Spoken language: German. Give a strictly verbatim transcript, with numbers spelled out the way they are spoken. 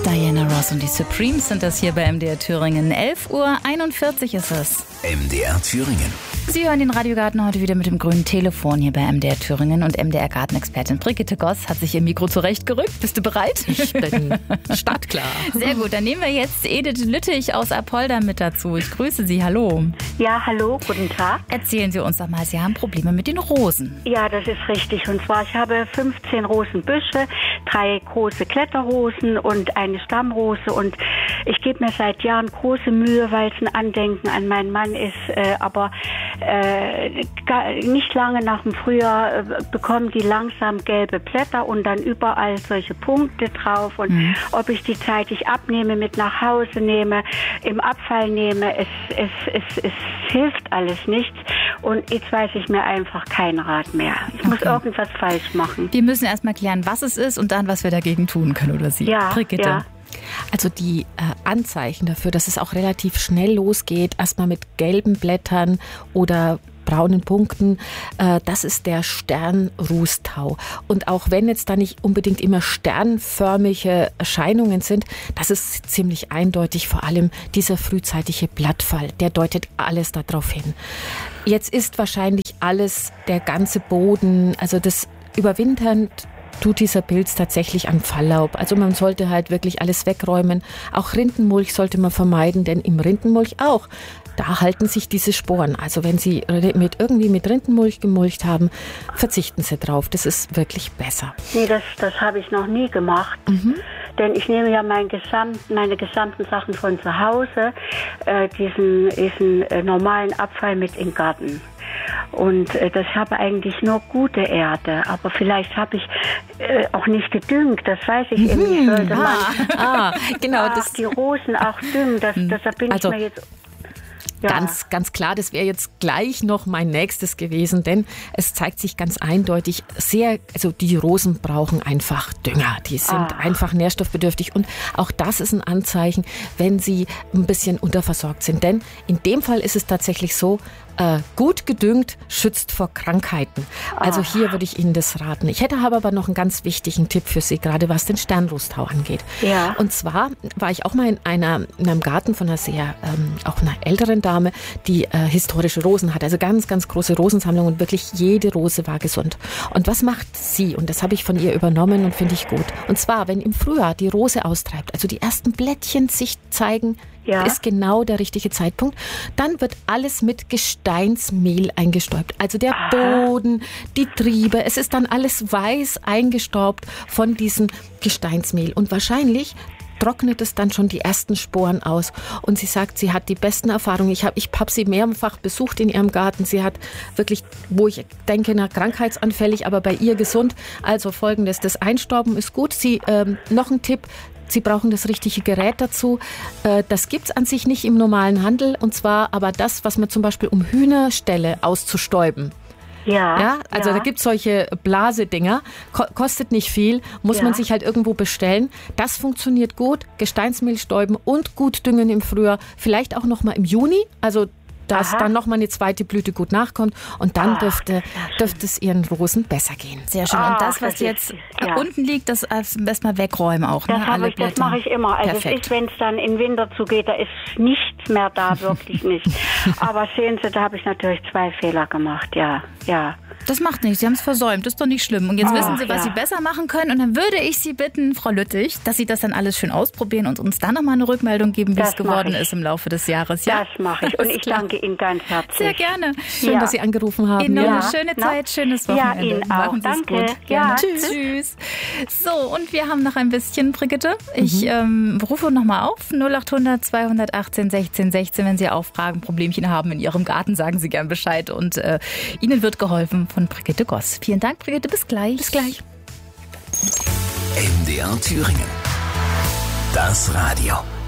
Diana Ross und die Supremes sind das hier bei M D R Thüringen. elf Uhr einundvierzig ist es. M D R Thüringen. Sie hören den Radiogarten heute wieder mit dem grünen Telefon hier bei M D R Thüringen. Und M D R-Gartenexpertin Brigitte Goss hat sich ihr Mikro zurechtgerückt. Bist du bereit? Ich bin startklar. Sehr gut, dann nehmen wir jetzt Edith Lüttich aus Apolda mit dazu. Ich grüße Sie, hallo. Ja, hallo, guten Tag. Erzählen Sie uns doch mal, Sie haben Probleme mit den Rosen. Ja, das ist richtig. Und zwar, ich habe fünfzehn Rosenbüsche, drei große Kletterrosen und eine Stammrose. Und ich gebe mir seit Jahren große Mühe, weil es ein Andenken an meinen Mann ist. Äh, aber äh, gar, nicht lange nach dem Frühjahr äh, bekommen die langsam gelbe Blätter und dann überall solche Punkte drauf. Und mhm. ob ich die zeitig abnehme, mit nach Hause nehme, im Abfall nehme, es, es, es, es hilft alles nichts. Und jetzt weiß ich mir einfach keinen Rat mehr. Ich okay. muss irgendwas falsch machen. Wir müssen erstmal klären, was es ist und dann, was wir dagegen tun können, oder Sie? Ja, Brigitte. ja. Also die äh, Anzeichen dafür, dass es auch relativ schnell losgeht, erstmal mit gelben Blättern oder braunen Punkten, äh, das ist der Sternrußtau. Und auch wenn jetzt da nicht unbedingt immer sternförmige Erscheinungen sind, das ist ziemlich eindeutig, vor allem dieser frühzeitige Blattfall, der deutet alles darauf hin. Jetzt ist wahrscheinlich alles, der ganze Boden, also das Überwintern tut dieser Pilz tatsächlich an Falllaub. Also man sollte halt wirklich alles wegräumen. Auch Rindenmulch sollte man vermeiden, denn im Rindenmulch auch, da halten sich diese Sporen. Also wenn Sie mit irgendwie mit Rindenmulch gemulcht haben, verzichten Sie drauf. Das ist wirklich besser. Nee, das, das habe ich noch nie gemacht. Mhm. Denn ich nehme ja mein Gesamt, meine gesamten Sachen von zu Hause, äh, diesen, diesen äh, normalen Abfall mit in den Garten. Und äh, das habe eigentlich nur gute Erde. Aber vielleicht habe ich äh, auch nicht gedüngt. Das weiß ich eben nicht. Sollte man ah, ah, genau, ach, das, die Rosen auch düngen. Das, deshalb bin also, ich mir jetzt... Ja. Ganz, ganz klar, das wäre jetzt gleich noch mein nächstes gewesen, denn es zeigt sich ganz eindeutig sehr, also die Rosen brauchen einfach Dünger. Die sind ah. einfach nährstoffbedürftig und auch das ist ein Anzeichen, wenn sie ein bisschen unterversorgt sind. Denn in dem Fall ist es tatsächlich so, äh, gut gedüngt schützt vor Krankheiten. Also ah. hier würde ich Ihnen das raten. Ich hätte aber noch einen ganz wichtigen Tipp für Sie, gerade was den Sternrußtau angeht. Ja. Und zwar war ich auch mal in, einer, in einem Garten von einer sehr, ähm, auch einer älteren Dame, die äh, historische Rosen hat, also ganz, ganz große Rosensammlung und wirklich jede Rose war gesund. Und was macht sie? Und das habe ich von ihr übernommen und finde ich gut. Und zwar, wenn im Frühjahr die Rose austreibt, also die ersten Blättchen sich zeigen, ja. ist genau der richtige Zeitpunkt, dann wird alles mit Gesteinsmehl eingestäubt. Also der Aha. Boden, die Triebe, es ist dann alles weiß eingestaubt von diesem Gesteinsmehl. Und wahrscheinlich trocknet es dann schon die ersten Sporen aus. Und sie sagt, sie hat die besten Erfahrungen. Ich habe ich hab sie mehrfach besucht in ihrem Garten. Sie hat wirklich, wo ich denke, na, krankheitsanfällig, aber bei ihr gesund. Also Folgendes, das Einstauben ist gut. Sie, ähm, noch ein Tipp, Sie brauchen das richtige Gerät dazu. Äh, das gibt es an sich nicht im normalen Handel. Und zwar aber das, was man zum Beispiel um Hühnerställe auszustäuben. Ja, ja, also ja. da gibt es solche Blasedinger, Ko- kostet nicht viel, muss ja. man sich halt irgendwo bestellen. Das funktioniert gut, Gesteinsmehl stäuben und gut düngen im Frühjahr, vielleicht auch noch mal im Juni, also dass Aha. dann noch mal eine zweite Blüte gut nachkommt und dann dürfte, dürfte es ihren Rosen besser gehen. Sehr schön. Und das, was das jetzt ist, ja. unten liegt, das erstmal wegräumen auch. Das, Ne? Alle ich, das mache ich immer. Also Perfekt. Es ist, wenn es dann in Winter zugeht, da ist nichts mehr da, wirklich nicht. Aber sehen Sie, da habe ich natürlich zwei Fehler gemacht, ja, ja. Das macht nichts, Sie haben es versäumt, das ist doch nicht schlimm. Und jetzt Ach, wissen Sie, was ja. Sie besser machen können. Und dann würde ich Sie bitten, Frau Lüttich, dass Sie das dann alles schön ausprobieren und uns dann nochmal eine Rückmeldung geben, wie das es geworden ist im Laufe des Jahres. Ja? Das mache ich und ich klar. danke Ihnen ganz herzlich. Sehr gerne. Schön, ja. dass Sie angerufen haben. Ihnen noch ja. eine schöne Zeit, schönes Wochenende. Ja, Ihnen auch. Machen Sie es Danke. gut. Ja, tschüss. tschüss. So, und wir haben noch ein bisschen, Brigitte. Ich mhm. ähm, rufe nochmal auf, null acht hundert zweihundertachtzehn sechzehn sechzehn. Wenn Sie auch Fragen, Problemchen haben in Ihrem Garten, sagen Sie gern Bescheid. Und äh, Ihnen wird geholfen von Brigitte Goss. Vielen Dank, Brigitte. Bis gleich. Bis gleich. M D R Thüringen. Das Radio.